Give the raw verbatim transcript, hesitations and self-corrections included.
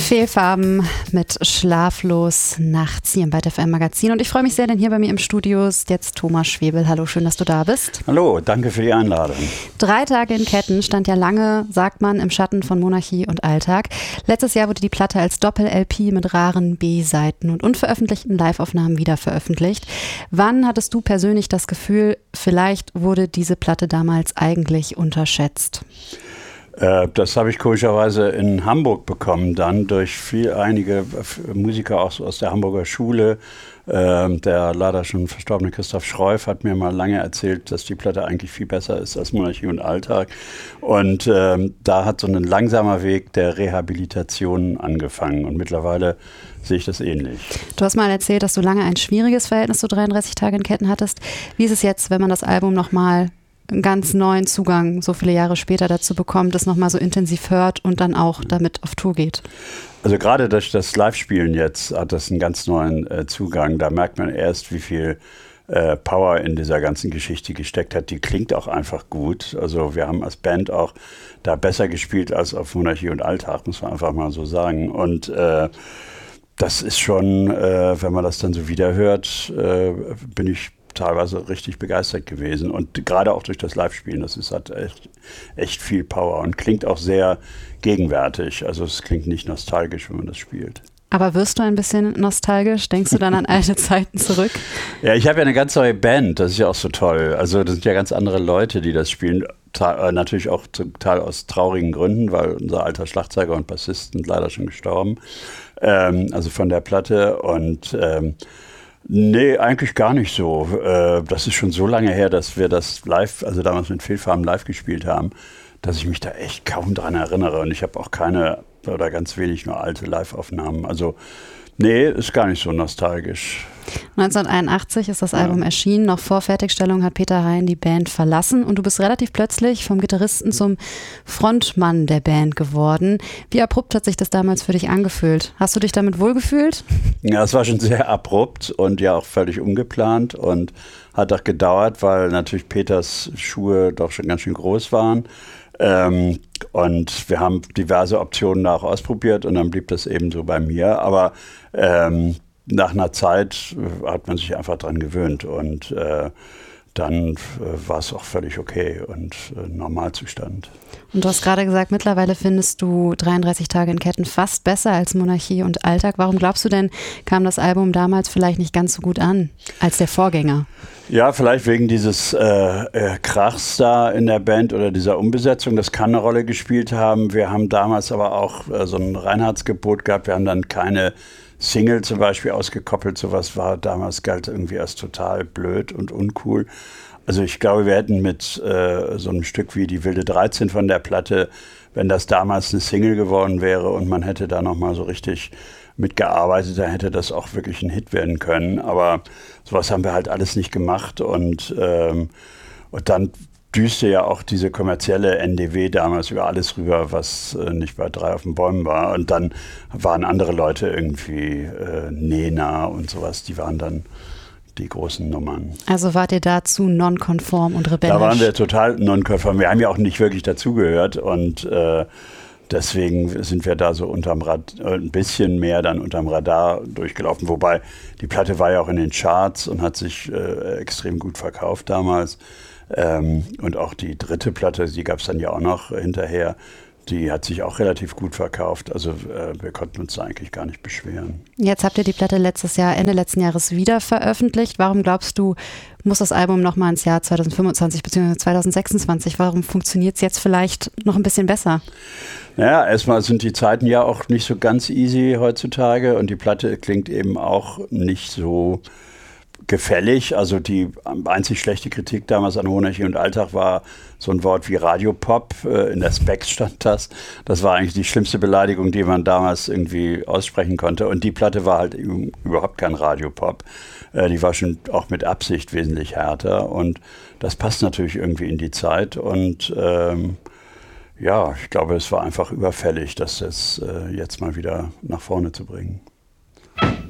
Fehlfarben mit Schlaflos nachts hier im Byte F M Magazin. Und ich freue mich sehr, denn hier bei mir im Studio ist jetzt Thomas Schwebel. Hallo, schön, dass du da bist. Hallo, danke für die Einladung. Drei Tage in Ketten stand ja lange, sagt man, im Schatten von Monarchie und Alltag. Letztes Jahr wurde die Platte als Doppel-L P mit raren B-Seiten und unveröffentlichten Live-Aufnahmen wieder veröffentlicht. Wann hattest du persönlich das Gefühl, vielleicht wurde diese Platte damals eigentlich unterschätzt? Das habe ich komischerweise in Hamburg bekommen, dann durch viel, einige Musiker auch aus der Hamburger Schule. Der leider schon verstorbene Christoph Schreuf hat mir mal lange erzählt, dass die Platte eigentlich viel besser ist als Monarchie und Alltag. Und ähm, da hat so ein langsamer Weg der Rehabilitation angefangen. Und mittlerweile sehe ich das ähnlich. Du hast mal erzählt, dass du lange ein schwieriges Verhältnis zu dreiunddreißig Tage in Ketten hattest. Wie ist es jetzt, wenn man das Album nochmal einen ganz neuen Zugang so viele Jahre später dazu bekommt, das nochmal so intensiv hört und dann auch damit auf Tour geht? Also gerade durch das Live-Spielen jetzt hat das einen ganz neuen äh, Zugang. Da merkt man erst, wie viel äh, Power in dieser ganzen Geschichte gesteckt hat. Die klingt auch einfach gut. Also wir haben als Band auch da besser gespielt als auf Monarchie und Alltag, muss man einfach mal so sagen. Und äh, das ist schon, äh, wenn man das dann so wieder hört, äh, bin ich teilweise richtig begeistert gewesen und gerade auch durch das Live-Spielen, das ist, hat echt, echt viel Power und klingt auch sehr gegenwärtig, also es klingt nicht nostalgisch, wenn man das spielt. Aber wirst du ein bisschen nostalgisch? Denkst du dann an alte Zeiten zurück? Ja, ich habe ja eine ganz neue Band, das ist ja auch so toll, also das sind ja ganz andere Leute, die das spielen, Ta- natürlich auch zum Teil aus traurigen Gründen, weil unser alter Schlagzeuger und Bassist sind leider schon gestorben, ähm, also von der Platte und ähm, nee, eigentlich gar nicht so. Das ist schon so lange her, dass wir das live, also damals mit Fehlfarben live gespielt haben, dass ich mich da echt kaum dran erinnere. Und ich habe auch keine oder ganz wenig nur alte Live-Aufnahmen. Also nee, ist gar nicht so nostalgisch. neunzehnhunderteinundachtzig ist das ja. Album erschienen. Noch vor Fertigstellung hat Peter Hein die Band verlassen und du bist relativ plötzlich vom Gitarristen zum Frontmann der Band geworden. Wie abrupt hat sich das damals für dich angefühlt? Hast du dich damit wohlgefühlt? Ja, es war schon sehr abrupt und ja auch völlig ungeplant und hat auch gedauert, weil natürlich Peters Schuhe doch schon ganz schön groß waren. Ähm, und wir haben diverse Optionen auch ausprobiert und dann blieb das eben so bei mir. Aber ähm, nach einer Zeit hat man sich einfach dran gewöhnt und äh, dann äh, war es auch völlig okay und äh, Normalzustand. Und du hast gerade gesagt, mittlerweile findest du dreiunddreißig Tage in Ketten fast besser als Monarchie und Alltag. Warum glaubst du denn, kam das Album damals vielleicht nicht ganz so gut an als der Vorgänger? Ja, vielleicht wegen dieses äh, äh, Krachs da in der Band oder dieser Umbesetzung. Das kann eine Rolle gespielt haben. Wir haben damals aber auch äh, so ein Reinheitsgebot gehabt. Wir haben dann keine Single zum Beispiel ausgekoppelt. Sowas war damals, galt irgendwie als total blöd und uncool. Also ich glaube, wir hätten mit äh, so einem Stück wie Die wilde dreizehn von der Platte, wenn das damals eine Single geworden wäre und man hätte da nochmal so richtig mitgearbeitet, dann hätte das auch wirklich ein Hit werden können. Aber sowas haben wir halt alles nicht gemacht und, ähm, und dann düste ja auch diese kommerzielle N D W damals über alles rüber, was äh, nicht bei Drei auf den Bäumen war. Und dann waren andere Leute irgendwie äh, Nena und sowas, die waren dann die großen Nummern. Also wart ihr dazu nonkonform und rebellisch? Da waren wir total nonkonform. Wir haben ja auch nicht wirklich dazugehört und äh, deswegen sind wir da so unterm Rad, ein bisschen mehr dann unterm Radar durchgelaufen. Wobei die Platte war ja auch in den Charts und hat sich äh, extrem gut verkauft damals. Ähm, und auch die dritte Platte, die gab es dann ja auch noch hinterher, die hat sich auch relativ gut verkauft. Also äh, wir konnten uns da eigentlich gar nicht beschweren. Jetzt habt ihr die Platte letztes Jahr, Ende letzten Jahres wieder veröffentlicht. Warum glaubst du, muss das Album nochmal ins Jahr zweitausendfünfundzwanzig bzw. zweitausendsechsundzwanzig? Warum funktioniert es jetzt vielleicht noch ein bisschen besser? Naja, erstmal sind die Zeiten ja auch nicht so ganz easy heutzutage und die Platte klingt eben auch nicht so gefällig. Also die einzig schlechte Kritik damals an Monarchie und Alltag war so ein Wort wie Radiopop. In der Specs stand das. Das war eigentlich die schlimmste Beleidigung, die man damals irgendwie aussprechen konnte. Und die Platte war halt überhaupt kein Radiopop. Die war schon auch mit Absicht wesentlich härter. Und das passt natürlich irgendwie in die Zeit. Und ähm, ja, ich glaube, es war einfach überfällig, das jetzt, äh, jetzt mal wieder nach vorne zu bringen.